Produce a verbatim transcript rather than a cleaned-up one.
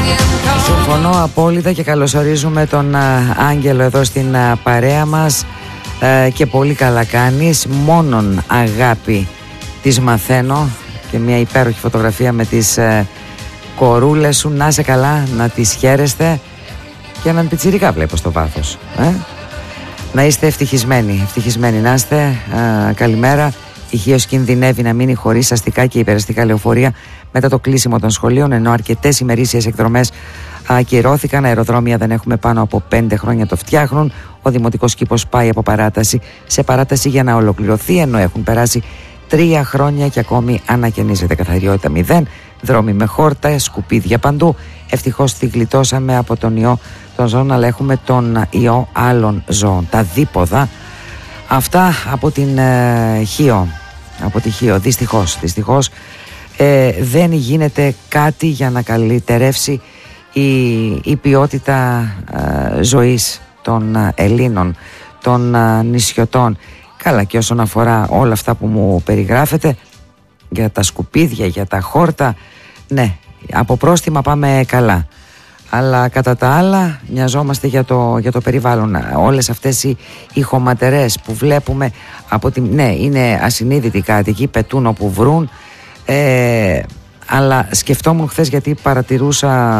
Συμφωνώ απόλυτα και καλωσορίζουμε τον Άγγελο εδώ στην παρέα μας και πολύ καλά κάνεις. Μόνον αγάπη της μαθαίνω και μια υπέροχη φωτογραφία με τις κορούλες σου. Να είσαι καλά, να τις χαίρεστε και έναν πιτσιρικά βλέπω στο βάθος, ε? Να είστε ευτυχισμένοι, ευτυχισμένοι να είστε. Α, καλημέρα. Η Χίος κινδυνεύει να μείνει χωρίς αστικά και υπεραστικά λεωφορεία μετά το κλείσιμο των σχολείων, ενώ αρκετές ημερήσιες εκδρομές ακυρώθηκαν. Αεροδρόμια δεν έχουμε, πάνω από πέντε χρόνια το φτιάχνουν. Ο δημοτικός κήπος πάει από παράταση σε παράταση για να ολοκληρωθεί, ενώ έχουν περάσει τρία χρόνια και ακόμη ανακαινίζεται. Καθαριότητα μηδέν, δρόμοι με χόρτα, σκουπίδια παντού. Ευτυχώς τη γλιτώσαμε από τον ιό των ζώων, αλλά έχουμε τον ιό άλλων ζώων, τα δίποδα. Αυτά από την ε, Χίο, από τη Χίο. Δυστυχώς, δυστυχώς ε, δεν γίνεται κάτι για να καλυτερεύσει η, η ποιότητα ε, ζωής των ε, Ελλήνων, των ε, νησιωτών. Καλά, και όσον αφορά όλα αυτά που μου περιγράφετε για τα σκουπίδια, για τα χόρτα, ναι, από πρόστιμα πάμε καλά. Αλλά κατά τα άλλα νοιαζόμαστε για το, για το περιβάλλον. Όλες αυτές οι, οι χωματερές που βλέπουμε από τη, ναι, είναι ασυνείδητοι κάτοικοι, πετούν όπου βρουν, ε, αλλά σκεφτόμουν χθες, γιατί παρατηρούσα